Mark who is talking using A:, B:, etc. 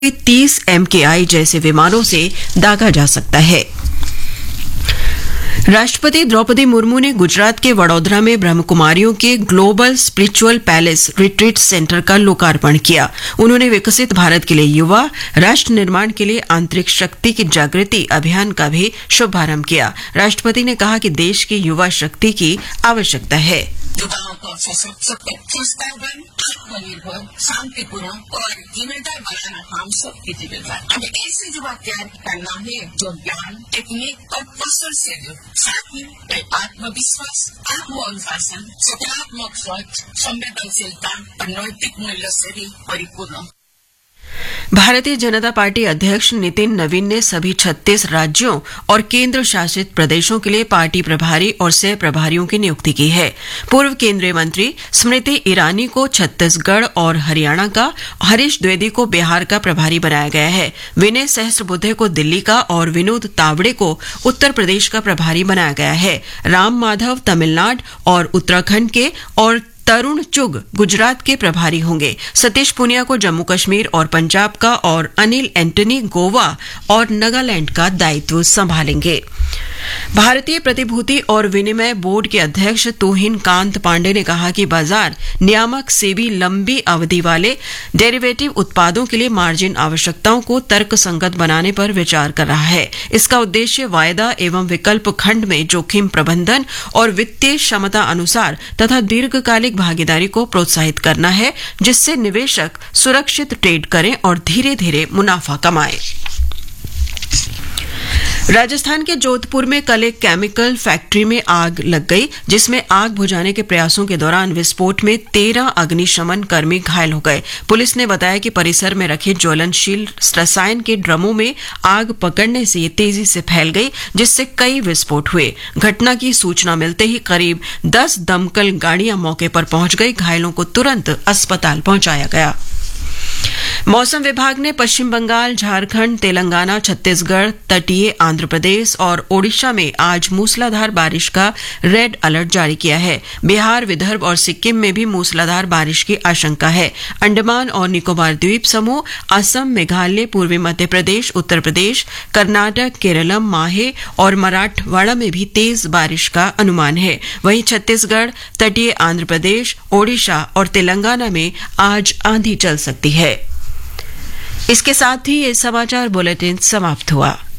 A: 30 MKI जैसे विमानों से दागा जा सकता है। राष्ट्रपति द्रौपदी मुर्मू ने गुजरात के वडोदरा में ब्रह्मकुमारियों के global spiritual palace retreat centre का लोकार्पण किया। उन्होंने विकसित भारत के लिए युवा राष्ट्र निर्माण के लिए आंतरिक शक्ति की जागृति अभियान का भी शुभारंभ किया। राष्ट्रपति ने कहा कि देश की युवा शक्ति की आवश्यकता है।
B: युवाओं को सशक्त, संस्थागत, आत्मनिर्भर, शांतिपूर्ण और जिम्मेदार बनाना हम सबकी जिम्मेदारी। अब ऐसे युवा तैयार करना है जो ज्ञान, टेक्निक और कौशल से साथ ही आत्मविश्वास, आत्मअनुशासन, सकारात्मक सोच, संवेदनशीलता और नैतिक मूल्य से भी परिपूर्ण।
A: भारतीय जनता पार्टी अध्यक्ष नितिन नवीन ने सभी 36 राज्यों और केंद्र शासित प्रदेशों के लिए पार्टी प्रभारी और सह प्रभारियों की नियुक्ति की है। पूर्व केंद्रीय मंत्री स्मृति ईरानी को छत्तीसगढ़ और हरियाणा का, हरीश द्विवेदी को बिहार का प्रभारी बनाया गया है। विनय सहस्त्रबुद्धे को दिल्ली का और विनोद तावड़े को उत्तर प्रदेश का प्रभारी बनाया गया है। राम माधव तमिलनाडु और उत्तराखंड के और तरुण चुग गुजरात के प्रभारी होंगे। सतीश पुनिया को जम्मू कश्मीर और पंजाब का और अनिल एंटनी गोवा और नागालैंड का दायित्व संभालेंगे। भारतीय प्रतिभूति और विनिमय बोर्ड के अध्यक्ष तोहिन कांत पांडे ने कहा कि बाजार नियामक सेबी लंबी अवधि वाले डेरिवेटिव उत्पादों के लिए मार्जिन आवश्यकताओं को तर्कसंगत बनाने पर विचार कर रहा है। इसका उद्देश्य वायदा एवं विकल्प खंड में जोखिम प्रबंधन और वित्तीय क्षमता अनुसार तथा दीर्घकालिक भागीदारी को प्रोत्साहित करना है, जिससे निवेशक सुरक्षित ट्रेड करें और धीरे धीरे मुनाफा कमाएं। राजस्थान के जोधपुर में कल एक केमिकल फैक्ट्री में आग लग गई, जिसमें आग बुझाने के प्रयासों के दौरान विस्फोट में 13 अग्निशमन कर्मी घायल हो गए। पुलिस ने बताया कि परिसर में रखे ज्वलनशील रसायन के ड्रमों में आग पकड़ने से ये तेजी से फैल गई, जिससे कई विस्फोट हुए। घटना की सूचना मिलते ही करीब 10 दमकल गाड़ियां मौके पर पहुंच गई। घायलों को तुरंत अस्पताल पहुंचाया गया। मौसम विभाग ने पश्चिम बंगाल, झारखंड, तेलंगाना, छत्तीसगढ़, तटीय आंध्र प्रदेश और ओडिशा में आज मूसलाधार बारिश का रेड अलर्ट जारी किया है। बिहार, विदर्भ और सिक्किम में भी मूसलाधार बारिश की आशंका है। अंडमान और निकोबार द्वीप समूह, असम, मेघालय, पूर्वी मध्य प्रदेश, उत्तर प्रदेश, कर्नाटक, केरलम, माहे और मराठवाड़ा में भी तेज बारिश का अनुमान है। वहीं छत्तीसगढ़, तटीय आंध्र प्रदेश, ओडिशा और तेलंगाना में आज आंधी चल सकती है। इसके साथ ही ये समाचार बुलेटिन समाप्त हुआ।